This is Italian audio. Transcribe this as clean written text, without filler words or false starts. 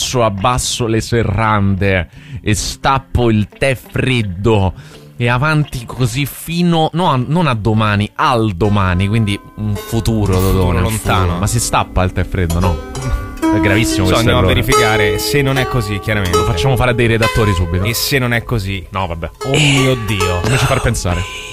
adesso abbasso le serrande e stappo il tè freddo e avanti così fino non a domani, al domani, quindi un futuro, Dodone, lontano. futuro. Ma si stappa il tè freddo, no? È gravissimo questo andiamo errore. a verificare se non è così, chiaramente. Lo facciamo fare a dei redattori subito. E se non è così? No, vabbè. Oh mio Dio. Come ci far pensare?